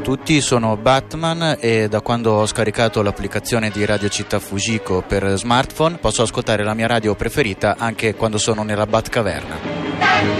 tutti, sono Batman e da quando ho scaricato l'applicazione di Radio Città Fujiko per smartphone posso ascoltare la mia radio preferita anche quando sono nella Batcaverna.